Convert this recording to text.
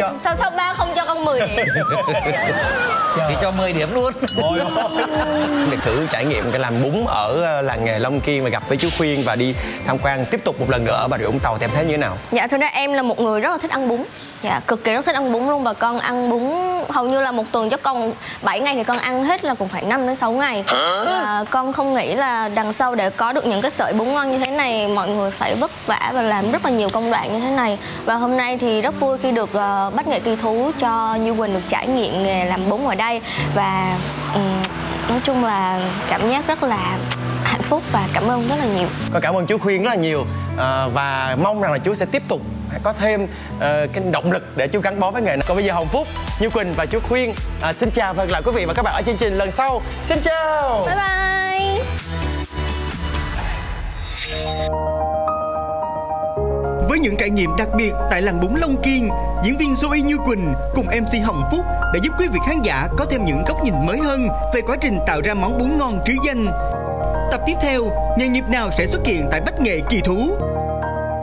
cho. Sao ba không cho con 10 điểm? Thì cho 10 điểm luôn. Ôi được thử trải nghiệm cái làm bún ở làng nghề Long Kiên và gặp với chú Khuyên và đi tham quan tiếp tục một lần nữa ở Bà Rịa Vũng Tàu thì em thấy như thế nào? Dạ, thực ra em là một người rất là thích ăn bún. Dạ, cực kỳ rất thích ăn bún luôn. Và con ăn bún hầu như là một tuần cho con 7 ngày thì con ăn hết là cũng phải 5 đến 6 ngày. Và con không nghĩ là đằng sau để có được những cái sợi bún ngon như thế này, mọi người phải vất vả và làm rất là nhiều công đoạn như thế này. Và hôm nay thì rất vui khi được Bách Nghệ Kỳ Thú cho Như Quỳnh được trải nghiệm nghề làm bún ở đây. Và nói chung là cảm giác rất là hạnh phúc và cảm ơn rất là nhiều. Con cảm ơn chú Khuyên rất là nhiều và mong rằng là chú sẽ tiếp tục có thêm cái động lực để chú gắn bó với nghề này. Còn bây giờ Hồng Phúc, Như Quỳnh và chú Khuyên xin chào và hẹn gặp lại quý vị và các bạn ở chương trình lần sau. Xin chào. Bye bye. Với những trải nghiệm đặc biệt tại làng bún Long Kiên, diễn viên Zoe Như Quỳnh cùng MC Hồng Phúc đã giúp quý vị khán giả có thêm những góc nhìn mới hơn về quá trình tạo ra món bún ngon trứ danh. Tập tiếp theo, nghề nghiệp nào sẽ xuất hiện tại Bách Nghệ Kỳ Thú?